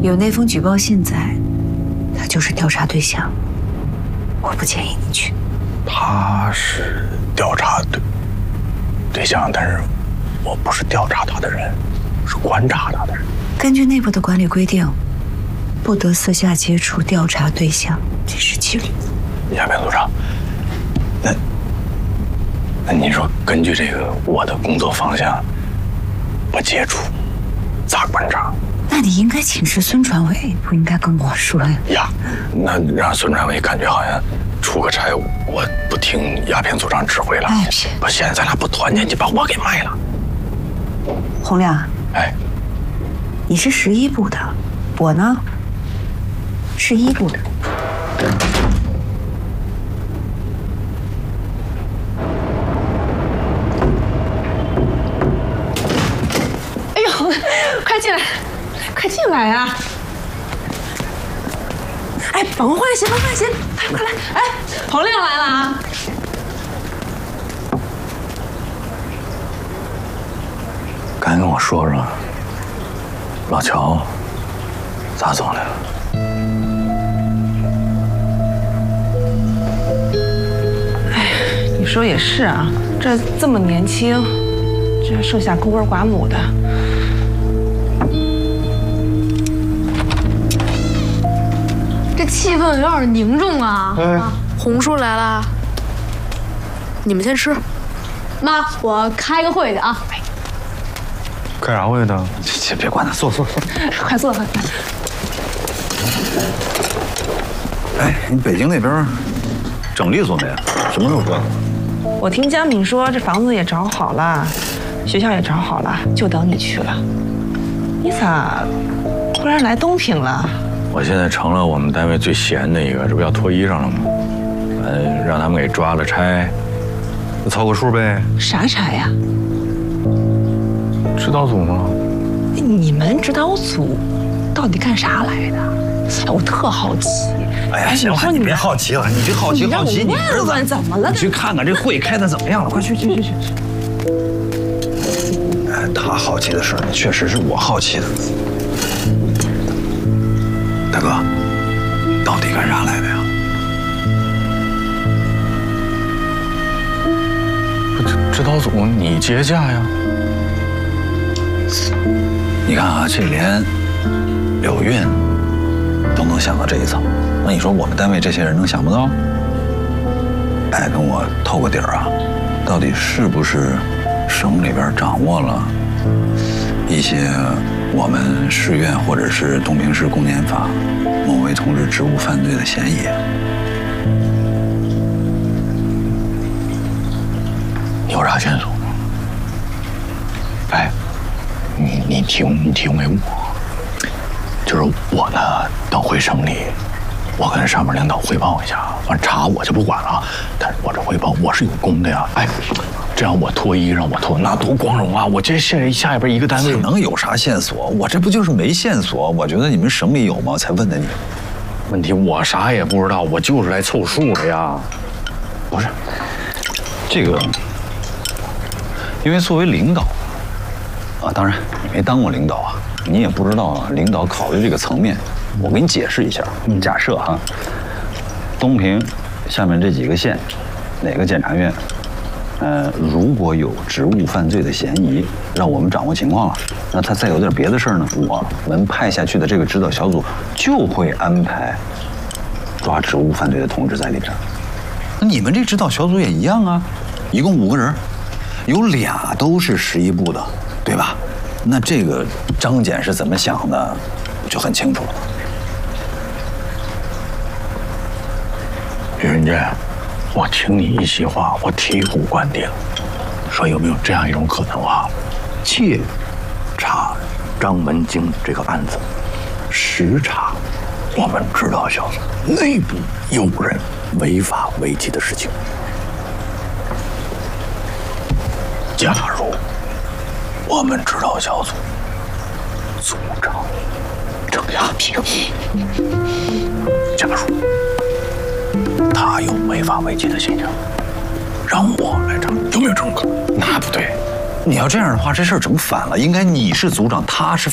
有那封举报信在，他就是调查对象。我不建议你去。 他是调查对象，但是我不是调查他的人，是观察他的人。 根据内部的管理规定，不得私下接触调查对象，这是纪律。 亚平组长，那您说，根据这个我的工作方向，不接触，咋观察？ 那你应该请示孙传伟，不应该跟我说呀。 呀，那让孙传伟感觉好像出个差，我不听亚平组长指挥了。 哎， 不，现在咱俩不团结，你把我给卖了。 洪亮， 哎， 你是11部的，我呢是1部的。 哎呦，快进来，快进来啊！哎，甭换鞋，甭换鞋，快来！哎，洪亮来了啊！ 赶紧跟我说说，老乔咋走的？ 哎，你说也是啊，这么年轻，这剩下孤儿寡母的。 这气氛有点凝重啊！红叔来了，你们先吃。妈，我开个会去啊。 开啥会呢？先别管他，坐。 快坐，快。 哎，你北京那边整利索没啊？什么时候过的？ 我听江敏说，这房子也找好了，学校也找好了，就等你去了。你咋突然来东平了？ 我现在成了我们单位最闲的一个，这不要脱衣裳了吗？让他们给抓了差，就凑个数呗。 啥差呀？ 指导组吗？ 你们指导组到底干啥来的？哎，我特好奇。 哎呀，行了，你别好奇了，你这好奇， 你问问怎么了？ 你去看看这会开的怎么样了，快去。哎，他好奇的事呢，确实是我好奇的。大哥，到底干啥来的呀？ 指导组你接驾呀？ 你看啊，这连柳运都能想到这一层，那你说我们单位这些人能想不到？哎，跟我透个底儿啊，到底是不是省里边掌握了一些我们市院或者是东平市公检法某位同志职务犯罪的嫌疑？ 你有啥线索吗？哎，你提供给我，就是我呢，等回省里，我跟上面领导汇报一下，反正查我就不管了，但是我这汇报我是有功的呀。哎，这样我脱衣让我脱，那多光荣啊！我这下边一个单位能有啥线索？我这不就是没线索？我觉得你们省里有吗？才问的你。 问题我啥也不知道，我就是来凑数的呀。 不是，这个，因为作为领导啊，当然你没当过领导啊，你也不知道领导考虑这个层面。我给你解释一下，假设哈，东平下面这几个县，哪个检察院，如果有职务犯罪的嫌疑，让我们掌握情况了，那他再有点别的事儿呢，我们派下去的这个指导小组就会安排抓职务犯罪的同志在里边。那你们这指导小组也一样啊，一共5个人，有2都是11部的，对吧？那这个张检是怎么想的，就很清楚了。 于仁震，我听你一席话，我醍醐灌顶。说有没有这样一种可能啊？窃查张文京这个案子，实查我们指导小组内部有人违法违纪的事情。假如我们指导小组组长郑亚平，假如他有违法违纪的现象，让我来查，有没有这种可能？那不对， 你要这样的话，这事儿整反了。应该你是组长，他是